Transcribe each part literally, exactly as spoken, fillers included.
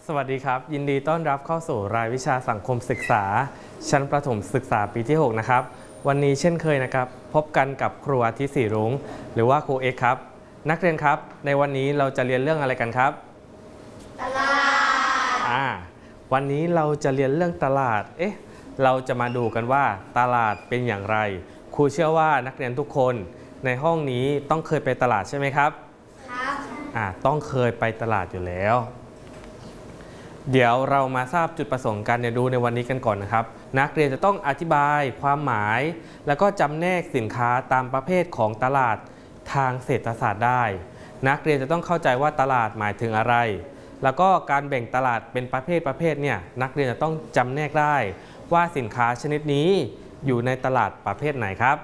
สวัสดีครับยินดีต้อนรับเข้าสู่รายวิชาสังคมศึกษาชั้นประถมศึกษาปีที่หกนะครับวันนี้เช่นเคยนะครับพบกันกับครูอาทิตย์ศรีรุ้งหรือว่าครูเอกครับนักเรียนครับในวันนี้เราจะเรียนเรื่องอะไรกันครับตลาดอ่าวันนี้เราจะเรียนเรื่องตลาดเอ๊ะเราจะมาดูกันว่าตลาดเป็นอย่างไรครูเชื่อว่านักเรียนทุกคนในห้องนี้ต้องเคยไปตลาดใช่ไหมครับครับอ่าต้องเคยไปตลาดอยู่แล้วเดี๋ยวเรามาทราบจุดประสงค์การเรียนรู้ในวันนี้กันก่อนนะครับนักเรียนจะต้องอธิบายความหมายแล้วก็จำแนกสินค้าตามประเภทของตลาดทางเศรษฐศาสตร์ได้นักเรียนจะต้องเข้าใจว่าตลาดหมายถึงอะไรแล้วก็การแบ่งตลาดเป็นประเภทประเภทเนี่ยนักเรียนจะต้องจำแนกได้ว่าสินค้าชนิดนี้อยู่ในตลาดประเภทไหนครับ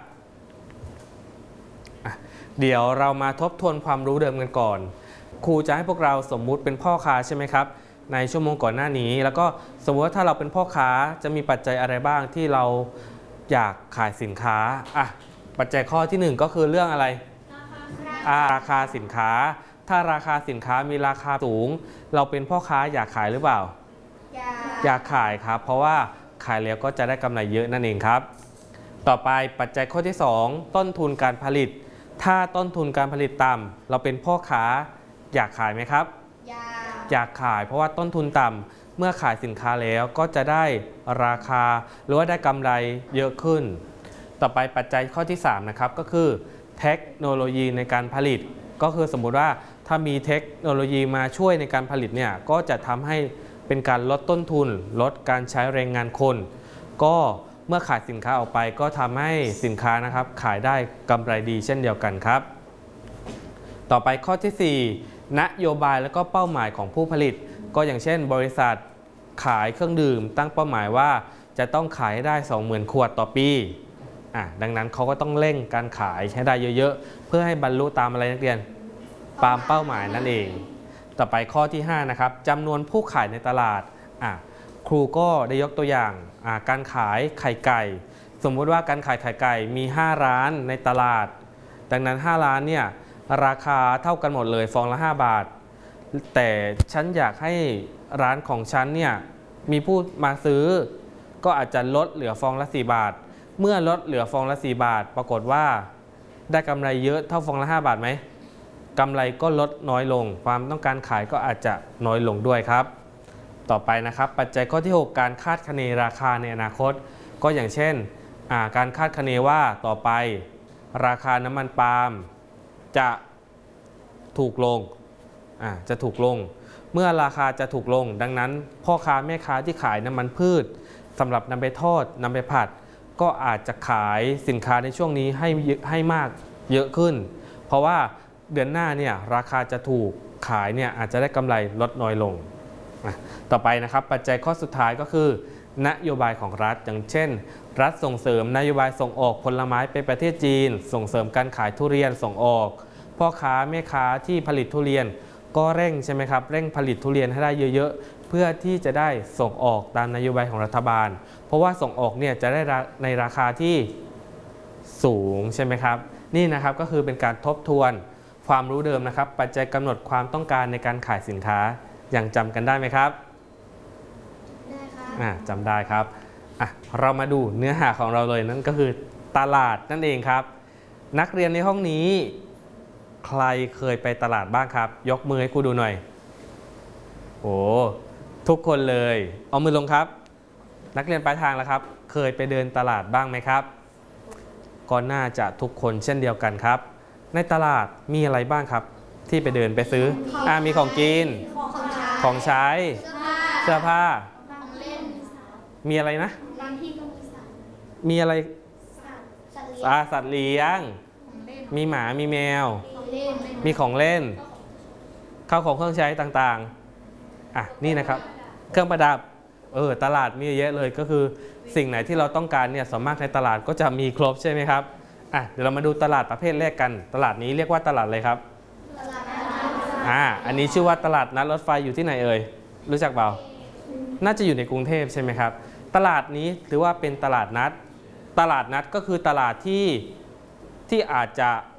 เดี๋ยวเรามาทบทวนความรู้เดิมกันก่อนครูจะให้พวกเราสมมุติเป็นพ่อค้าใช่ไหมครับในชั่วโมงก่อนหน้านี้แล้วก็สมมติว่าถ้าเราเป็นพ่อค้าจะมีปัจจัยอะไรบ้างที่เราอยากขายสินค้าอ่ะปัจจัยข้อที่หนึ่งก็คือเรื่องอะไรราคาสินค้าถ้าราคาสินค้ามีราคาสูงเราเป็นพ่อค้าอยากขายหรือเปล่าอยากอยากขายครับเพราะว่าขายแล้วก็จะได้กำไรเยอะนั่นเองครับต่อไปปัจจัยข้อที่สองต้นทุนการผลิตถ้าต้นทุนการผลิตต่ำเราเป็นพ่อค้าอยากขายไหมครับอยากขายเพราะว่าต้นทุนต่ำเมื่อขายสินค้าแล้วก็จะได้ราคาหรือว่าได้กำไรเยอะขึ้นต่อไปปัจจัยข้อที่สามนะครับก็คือเทคโนโลยีในการผลิตก็คือสมมุติว่าถ้ามีเทคโนโลยีมาช่วยในการผลิตเนี่ยก็จะทำให้เป็นการลดต้นทุนลดการใช้แรงงานคนก็เมื่อขายสินค้าออกไปก็ทำให้สินค้านะครับขายได้กำไรดีเช่นเดียวกันครับต่อไปข้อที่สี่นโยบายและก็เป้าหมายของผู้ผลิตก็อย่างเช่นบริษัทขายเครื่องดื่มตั้งเป้าหมายว่าจะต้องขายให้ได้ สองหมื่น ขวดต่อปีอ่ะดังนั้นเขาก็ต้องเร่งการขายให้ได้เยอะๆเพื่อให้บรรลุตามอะไรนักเรียนตามเป้าหมายนั่นเองต่อไปข้อที่ห้านะครับจำนวนผู้ขายในตลาดอ่ะครูก็ได้ยกตัวอย่างอ่ะการขายไข่ไก่สมมุติว่าการขายไข่ไก่มีห้าร้านในตลาดดังนั้นห้าร้านเนี่ยราคาเท่ากันหมดเลยฟองละห้าบาทแต่ฉันอยากให้ร้านของฉันเนี่ยมีผู้มาซื้อก็อาจจะลดเหลือฟองละสี่บาทเมื่อลดเหลือฟองละสี่บาทปรากฏว่าได้กำไรเยอะเท่าฟองละห้าบาทไหมกำไรก็ลดน้อยลงความต้องการขายก็อาจจะน้อยลงด้วยครับต่อไปนะครับปัจจัยข้อที่หกการคาดคะเนราคาในอนาคตก็อย่างเช่นการคาดคะเนว่าต่อไปราคาน้ำมันปาล์มจะถูกลงอ่าจะถูกลงเมื่อราคาจะถูกลงดังนั้นพ่อค้าแม่ค้าที่ขายน้ำมันพืชสำหรับนำไปทอดนำไปผัดก็อาจจะขายสินค้าในช่วงนี้ให้ให้มากเยอะขึ้นเพราะว่าเดือนหน้าเนี่ยราคาจะถูกขายเนี่ยอาจจะได้กำไรลดน้อยลงต่อไปนะครับปัจจัยข้อสุดท้ายก็คือนโยบายของรัฐอย่างเช่นรัฐส่งเสริมนโยบายส่งออกผลไม้ไปประเทศจีนส่งเสริมการขายทุเรียนส่งออกพ่อค้าแม่ค้าที่ผลิตทุเรียนก็เร่งใช่ไหมครับเร่งผลิตทุเรียนให้ได้เยอะๆเพื่อที่จะได้ส่งออกตามนโยบายของรัฐบาลเพราะว่าส่งออกเนี่ยจะได้ในราคาที่สูงใช่ไหมครับนี่นะครับก็คือเป็นการทบทวนความรู้เดิมนะครับปัจจัยกำหนดความต้องการในการขายสินค้ายังจำกันได้ไหมครับได้ครับจำได้ครับอ่ะเรามาดูเนื้อหาของเราเลยนั่นก็คือตลาดนั่นเองครับนักเรียนในห้องนี้ใครเคยไปตลาดบ้างครับยกมือให้ครูดูหน่อยโอ้ทุกคนเลยเอามือลงครับนักเรียนปลายทางแล้วครับเคยไปเดินตลาดบ้างไหมครับก็น่าจะทุกคนเช่นเดียวกันครับในตลาดมีอะไรบ้างครับที่ไปเดินไปซื้ออ่ามีของกินของใช้เสื้อผ้ามีอะไรนะมีอะไรสัตว์เลี้ยงมีหมามีแมวมีของเล่นข้าวของเครื่องใช้ต่างๆอ่ะนี่นะครับเครื่องประดับเออตลาดมีเยอะเลยก็คือสิ่งไหนที่เราต้องการเนี่ยส่วนมากในตลาดก็จะมีครบใช่ไหมครับอ่ะเดี๋ยวเรามาดูตลาดประเภทแรกกันตลาดนี้เรียกว่าตลาดอะไรครับอ่าอันนี้ชื่อว่าตลาดนัดรถไฟอยู่ที่ไหนเอ่ยรู้จักเปล่าน่าจะอยู่ในกรุงเทพใช่ไหมครับตลาดนี้ถือว่าเป็นตลาดนัดตลาดนัดก็คือตลาดที่ที่อาจจะ